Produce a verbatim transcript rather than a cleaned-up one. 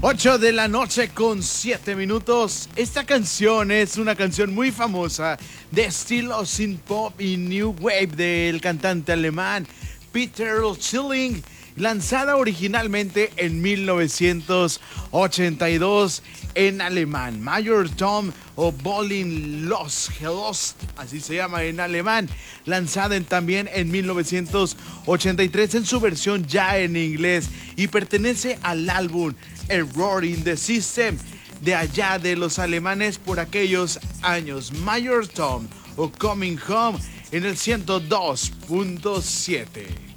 ocho de la noche con siete minutos. Esta canción es una canción muy famosa de estilo synth pop y new wave del cantante alemán Peter Schilling, lanzada originalmente en mil novecientos ochenta y dos en alemán. Major Tom o Bolin Los Gelost, así se llama en alemán, lanzada en, también en mil novecientos ochenta y tres en su versión ya en inglés, y pertenece al álbum Error in the System de allá de los alemanes por aquellos años. Major Tom o Coming Home en el ciento dos punto siete.